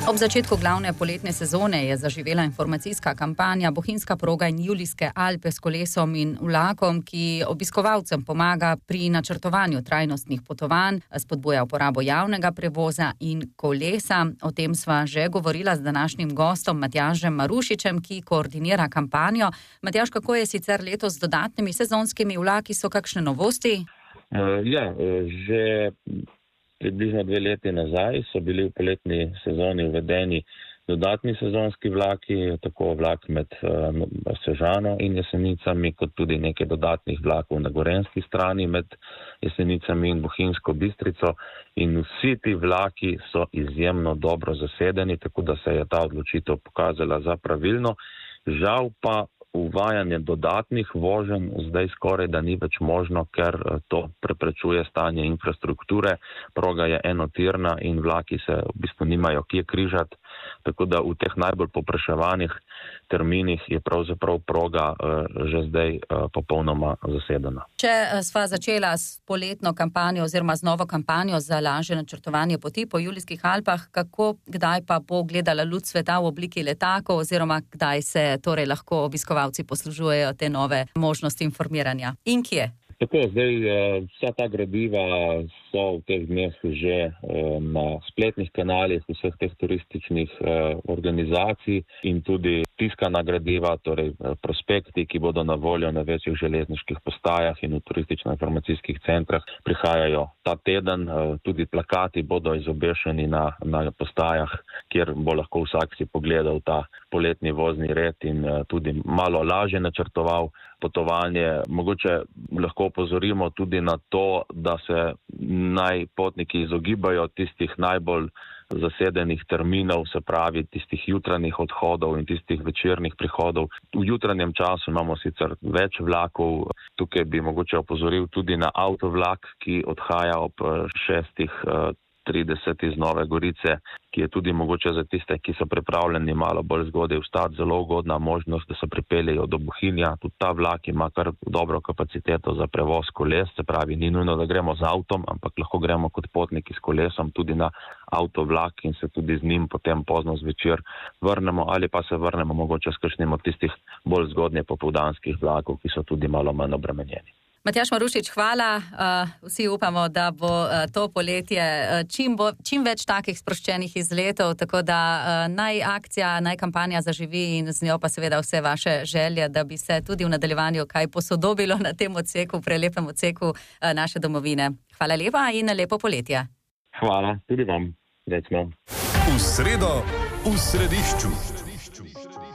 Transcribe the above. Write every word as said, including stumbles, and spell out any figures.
Ob začetku glavne poletne sezone je zaživela informacijska kampanja Bohinjska proga in Julijske Alpe s kolesom in vlakom, ki obiskovalcem pomaga pri načrtovanju trajnostnih potovanj, spodbuja uporabo javnega prevoza in kolesa. O tem sva že govorila z današnjim gostom Matjažem Marušičem, ki koordinira kampanjo. Matjaž, kako je sicer letos z dodatnimi sezonskimi vlaki, so kakšne novosti? Uh, ja, že približno dve leti nazaj so bili v poletni sezoni uvedeni dodatni sezonski vlaki, tako vlak med uh, Sežano in Jesenicami, kot tudi nekaj dodatnih vlakov na gorenjski strani med Jesenicami in Bohinjsko Bistrico. In vsi ti vlaki so izjemno dobro zasedeni, tako da se je ta odločitev pokazala za pravilno. Žal pa uvajanje dodatnih voženj zdaj skoraj da ni več možno, ker to preprečuje stanje infrastrukture. Proga je enotirna in vlaki se v bistvu nimajo kje križati, tako da v teh najbolj popraševanih terminih je pravzaprav proga uh, že zdaj uh, popolnoma zasedena. Če sva začela s poletno kampanjo oziroma z novo kampanjo za lažje načrtovanje poti po Julijskih Alpah, kako, kdaj pa bo gledala luč sveta v obliki letakov oziroma kdaj se torej lahko obiskovalci poslužujejo te nove možnosti informiranja? In kje? Tako, zdaj vsa ta gradiva so v teh dneh že na spletnih kanalih vseh teh turističnih organizacij in tudi tiskana gradiva, torej prospekti, ki bodo na voljo na večjih železniških postajah in v turistično-informacijskih centrah, prihajajo ta teden. Tudi plakati bodo izobešeni na, na postajah, kjer bo lahko vsak si pogledal ta poletni vozni red in tudi malo lažje načrtoval potovanje. Mogoče lahko opozorimo tudi na to, da se naj potniki izogibajo tistih najbolj zasedenih terminov, se pravi tistih jutranjih odhodov in tistih večernih prihodov. V jutranjem času imamo sicer več vlakov. Tukaj bi mogoče opozoril tudi na avtovlak, ki odhaja ob šestih trideset iz Nove Gorice, ki je tudi mogoče za tiste, ki so pripravljeni malo bolj zgodaj vstati, zelo ugodna možnost, da se pripeljejo do Bohinja. Tudi ta vlak ima kar dobro kapaciteto za prevoz koles, se pravi, ni nujno, da gremo z avtom, ampak lahko gremo kot potniki s kolesom tudi na avtovlak in se tudi z njim potem pozno zvečer vrnemo ali pa se vrnemo mogoče s kakšnim od tistih bolj zgodnje popoldanskih vlakov, ki so tudi malo manj obremenjeni. Matjaž Marušič, hvala. Vsi upamo, da bo to poletje čim, bo, čim več takih sproščenih izletov, tako da naj akcija, naj kampanja zaživi in z njo pa seveda vse vaše želje, da bi se tudi v nadaljevanju kaj posodobilo na tem odseku, prelepem odseku naše domovine. Hvala lepa in lepo poletje. Hvala, tudi vam. Recimo. V sredo v središču.